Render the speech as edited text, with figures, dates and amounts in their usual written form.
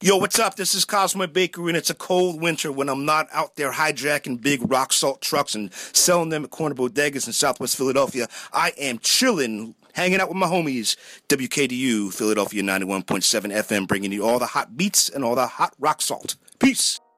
Yo, what's up? This is Cosmo Bakery, and it's a cold winter when I'm not out there hijacking big rock salt trucks and selling them at corner bodegas in Southwest Philadelphia. I am chilling, hanging out with my homies. WKDU, Philadelphia 91.7 FM, bringing you all the hot beats and all the hot rock salt. Peace.